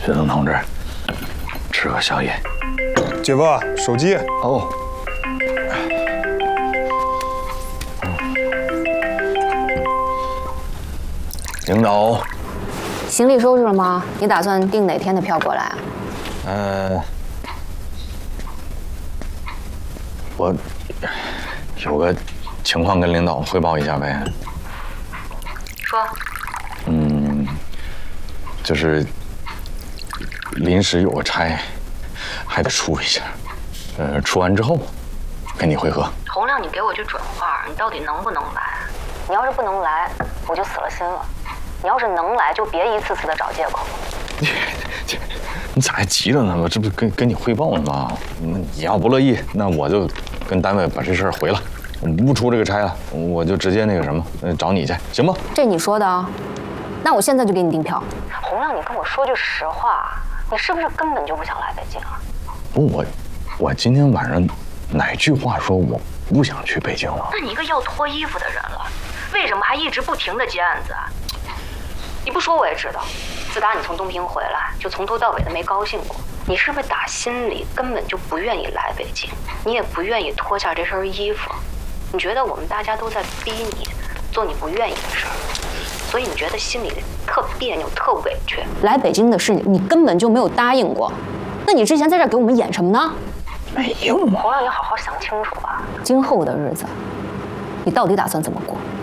薛总同志，吃个宵夜。 姐夫，手机。 哦。领导， 行李收拾了吗？你打算订哪天的票过来啊？ 我有个情况跟领导汇报一下呗。 说。 就是临时有个差，还得出一下。出完之后跟你会合。 洪亮，你给我句准话，你到底能不能来？你要是不能来，我就死了心了。你要是能来，就别一次次的找借口。 你咋还急着呢？我这不跟你汇报呢吗？你要不乐意，那我就跟单位把这事儿回了，我不出这个差了，我就直接那个什么，找你去，行吗？ 这你说的啊？那我现在就给你订票。洪亮，你跟我说句实话，你是不是根本就不想来北京啊？ 不，我今天晚上哪句话说我不想去北京了？ 那你一个要脱衣服的人了，为什么还一直不停的接案子啊？你不说我也知道，自打你从东平回来，就从头到尾的没高兴过。你是不是打心里根本就不愿意来北京？你也不愿意脱下这身衣服？你觉得我们大家都在逼你做你不愿意的事儿，所以你觉得心里特别扭、特委屈。来北京的事你根本就没有答应过，那你之前在这儿给我们演什么呢？ 没用啊！ 洪亮，你好好想清楚吧，今后的日子，你到底打算怎么过？